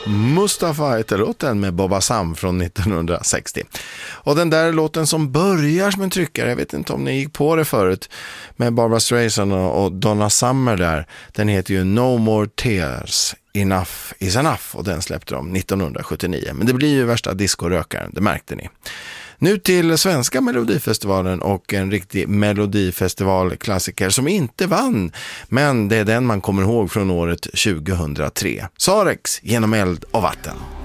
Mustafa heter låten med Bob Assam från 1960. Och den där låten som börjar som en tryckare, jag vet inte om ni gick på det förut, med Barbra Streisand och Donna Summer där, den heter ju No More Tears, Enough is Enough, och den släppte de 1979. Men det blir ju värsta discorökaren, det märkte ni. Nu till svenska Melodifestivalen och en riktig Melodifestivalklassiker som inte vann, men det är den man kommer ihåg från året 2003. Sarex, Genom eld och vatten.